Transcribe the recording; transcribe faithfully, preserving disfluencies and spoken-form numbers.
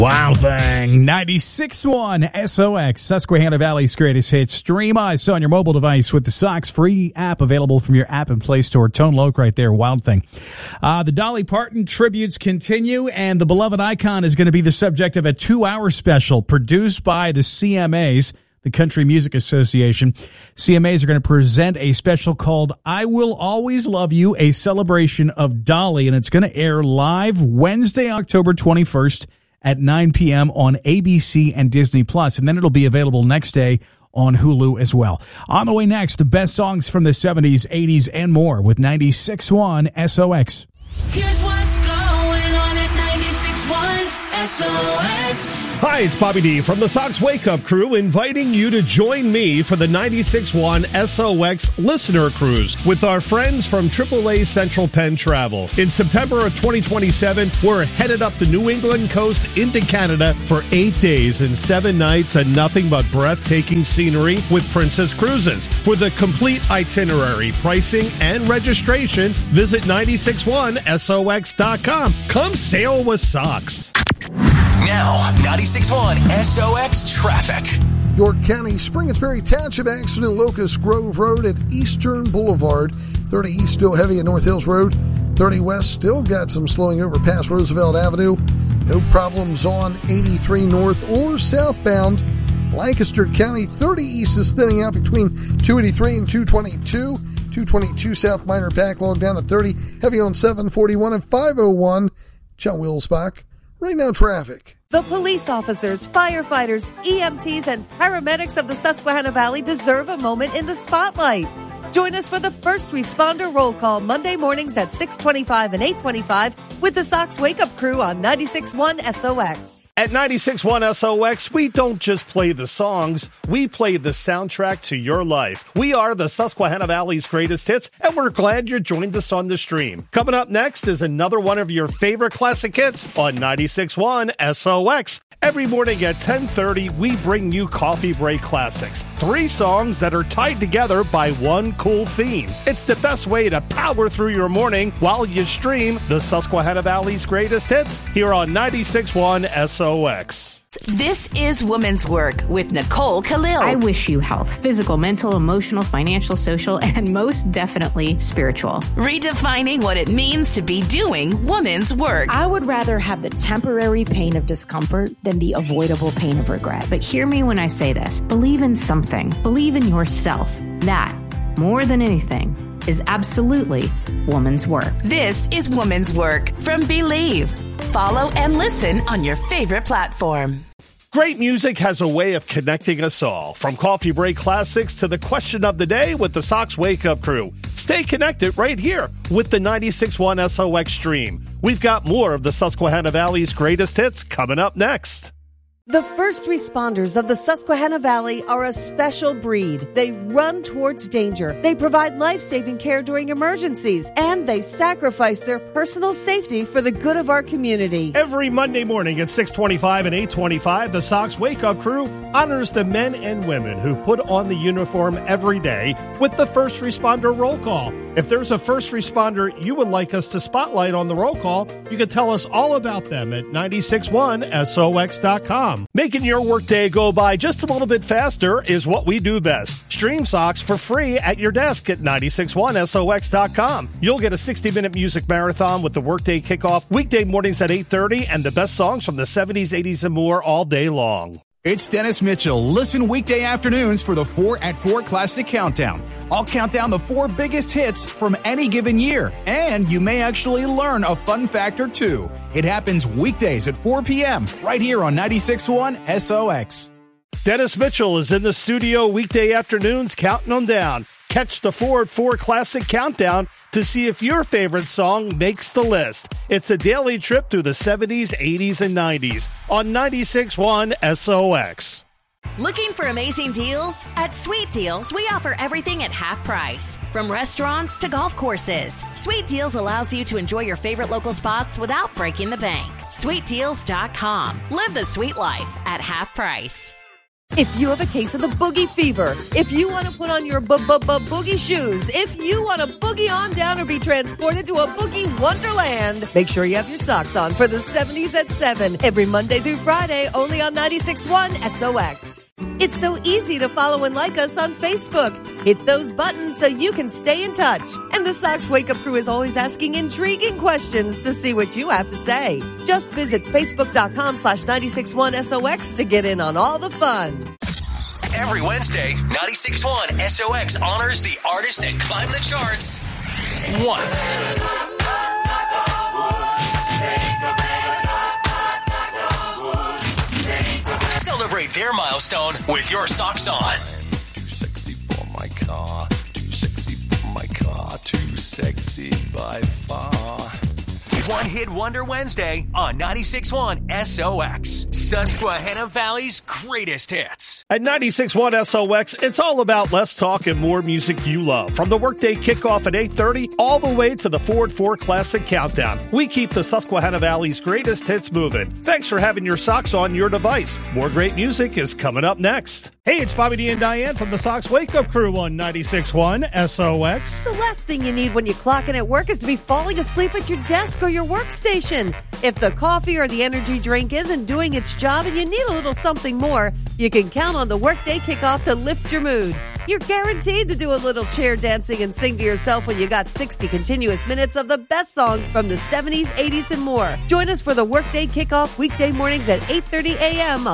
Wild Thing, ninety-six point one S O X, Susquehanna Valley's greatest hits. Stream us on your mobile device with the Sox free app available from your app and Play Store. Tone Loc right there, Wild Thing. Uh, the Dolly Parton tributes continue, and the beloved icon is going to be the subject of a two-hour special produced by the C M As, the Country Music Association. C M As are going to present a special called I Will Always Love You, a celebration of Dolly, and it's going to air live Wednesday, October twenty-first at nine p.m. on A B C and Disney Plus, and then it'll be available next day on Hulu as well. On the way next, the best songs from the seventies, eighties, and more with ninety-six point one S O X. Here's what's going on at ninety-six point one S O X. Hi, it's Bobby D from the Sox Wake Up Crew, inviting you to join me for the ninety-six point one S O X Listener Cruise with our friends from triple A Central Penn Travel. In September of twenty twenty-seven, we're headed up the New England coast into Canada for eight days and seven nights and nothing but breathtaking scenery with Princess Cruises. For the complete itinerary, pricing, and registration, visit nine six one S O X dot com. Come sail with Sox. Now, ninety-six point one S O X traffic. York County, Springersbury Township accident, Locust Grove Road at Eastern Boulevard. thirty East still heavy at North Hills Road. thirty West still got some slowing over past Roosevelt Avenue. No problems on eighty-three North or southbound. Lancaster County, thirty East is thinning out between two eighty-three and two twenty-two. two twenty-two South Minor backlog down to thirty. Heavy on seven forty-one and five oh one. John Wilsbach. Right now, traffic. The police officers, firefighters, E M Ts, and paramedics of the Susquehanna Valley deserve a moment in the spotlight. Join us for the First Responder Roll Call Monday mornings at six twenty-five and eight twenty-five with the Sox Wake Up Crew on ninety-six point one S O X. At ninety-six point one S O X, we don't just play the songs, we play the soundtrack to your life. We are the Susquehanna Valley's greatest hits, and we're glad you joined us on the stream. Coming up next is another one of your favorite classic hits on ninety-six point one S O X. Every morning at ten thirty, we bring you Coffee Break Classics. Three songs that are tied together by one cool theme. It's the best way to power through your morning while you stream the Susquehanna Valley's greatest hits here on ninety-six point one S O X. This is Women's Work with Nicole Khalil. I wish you health, physical, mental, emotional, financial, social, and most definitely spiritual. Redefining what it means to be doing women's work. I would rather have the temporary pain of discomfort than the avoidable pain of regret. But hear me when I say this. Believe in something. Believe in yourself. That, more than anything, is absolutely woman's work. This is Woman's Work from Believe. Follow and listen on your favorite platform. Great music has a way of connecting us all. From Coffee Break Classics to the question of the day with the Sox Wake Up Crew. Stay connected right here with the ninety-six point one S O X stream. We've got more of the Susquehanna Valley's greatest hits coming up next. The first responders of the Susquehanna Valley are a special breed. They run towards danger. They provide life-saving care during emergencies, and they sacrifice their personal safety for the good of our community. Every Monday morning at six twenty-five and eight twenty-five, the Sox Wake Up Crew honors the men and women who put on the uniform every day with the First Responder Roll Call. If there's a first responder you would like us to spotlight on the roll call, you can tell us all about them at ninety-six point one S O X dot com. Making your workday go by just a little bit faster is what we do best. Stream Sox for free at your desk at ninety-six point one S O X dot com. You'll get a sixty-minute music marathon with the workday kickoff weekday mornings at eight thirty and the best songs from the seventies, eighties, and more all day long. It's Dennis Mitchell. Listen weekday afternoons for the four at four Classic Countdown. I'll count down the four biggest hits from any given year, and you may actually learn a fun fact or two. It happens weekdays at four p.m. right here on ninety-six point one S O X. Dennis Mitchell is in the studio weekday afternoons counting them down. Catch the four at four Classic Countdown to see if your favorite song makes the list. It's a daily trip through the seventies, eighties, and nineties on ninety-six point one S O X. Looking for amazing deals? At Sweet Deals, we offer everything at half price. From restaurants to golf courses, Sweet Deals allows you to enjoy your favorite local spots without breaking the bank. sweet deals dot com. Live the sweet life at half price. If you have a case of the boogie fever, if you want to put on your b-b-b-boogie shoes, if you want to boogie on down or be transported to a boogie wonderland, make sure you have your socks on for the seventies at seven every Monday through Friday, only on ninety-six point one S O X. It's so easy to follow and like us on Facebook. Hit those buttons so you can stay in touch. And the Sox Wake Up Crew is always asking intriguing questions to see what you have to say. Just visit facebook.com slash 961 SOX to get in on all the fun. Every Wednesday, ninety-six point one S O X honors the artists that climb the charts once. Celebrate their milestone with your socks on. Too sexy for my car, too sexy for my car, too sexy by far. One Hit Wonder Wednesday on ninety-six point one S O X. Susquehanna Valley's greatest hits. At ninety-six point one S O X, it's all about less talk and more music you love. From the workday kickoff at eight thirty all the way to the Ford four Classic Countdown. We keep the Susquehanna Valley's greatest hits moving. Thanks for having your socks on your device. More great music is coming up next. Hey, it's Bobby D and Diane from the Sox Wake Up Crew on ninety-six point one S O X. The last thing you need when you clock in at work is to be falling asleep at your desk or your workstation. If the coffee or the energy drink isn't doing its job and you need a little something more, you can count on the workday kickoff to lift your mood. You're guaranteed to do a little chair dancing and sing to yourself when you got sixty continuous minutes of the best songs from the seventies, eighties, and more. Join us for the workday kickoff weekday mornings at eight thirty a.m.